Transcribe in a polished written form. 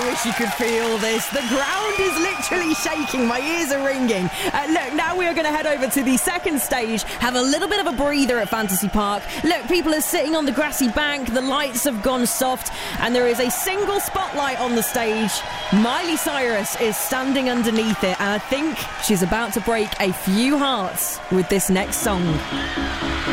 wish you could feel this. The ground is literally shaking. My ears are ringing. Look, now we are going to head over to the second stage, have a little bit of a breather at Fantasy Park. Look, people are sitting on the grassy bank. The lights have gone soft, and there is a single spotlight on the stage. Miley Cyrus is standing underneath it, and I think she's about to break a few hearts with this next song.